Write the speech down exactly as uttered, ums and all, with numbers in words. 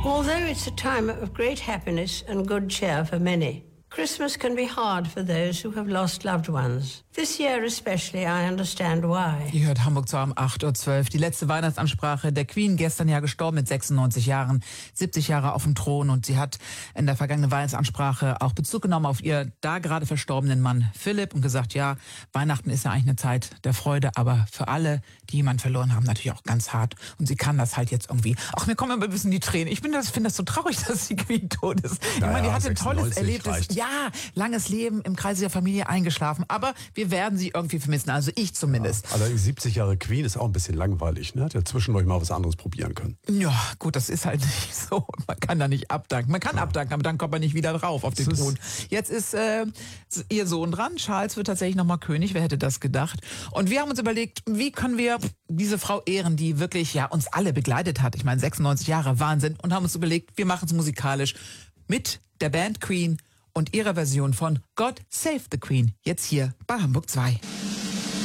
Although it's a time of great happiness and good cheer for many, Christmas can be hard for those who have lost loved ones. This year especially, I understand why. Ihr hört Hamburg zwar um acht Uhr zwölf. Die letzte Weihnachtsansprache der Queen, gestern ja gestorben mit sechsundneunzig Jahren, siebzig Jahre auf dem Thron. Und sie hat in der vergangenen Weihnachtsansprache auch Bezug genommen auf ihr da gerade verstorbenen Mann Philipp und gesagt, ja, Weihnachten ist ja eigentlich eine Zeit der Freude, aber für alle, die jemanden verloren haben, natürlich auch ganz hart. Und sie kann das halt jetzt irgendwie. Ach, mir kommen immer ein bisschen die Tränen. Ich finde das, finde das so traurig, dass die Queen tot ist. Ich naja, meine, die hatte ein tolles Erlebnis. Reicht. Ja, langes Leben im Kreise der Familie eingeschlafen. Aber wir werden sie irgendwie vermissen. Also ich zumindest. Ja, allerdings siebzig Jahre Queen ist auch ein bisschen langweilig. Ne? Hat ja zwischendurch mal was anderes probieren können. Ja, gut, das ist halt nicht so. Man kann da nicht abdanken. Man kann ja. abdanken, aber dann kommt man nicht wieder drauf auf den Thron. Jetzt ist äh, ihr Sohn dran. Charles wird tatsächlich nochmal König. Wer hätte das gedacht? Und wir haben uns überlegt, wie können wir diese Frau ehren, die wirklich ja uns alle begleitet hat. Ich meine, sechsundneunzig Jahre, Wahnsinn. Und haben uns überlegt, wir machen es musikalisch mit der Band Queen und ihrer Version von God Save the Queen. Jetzt hier bei Hamburg zwei.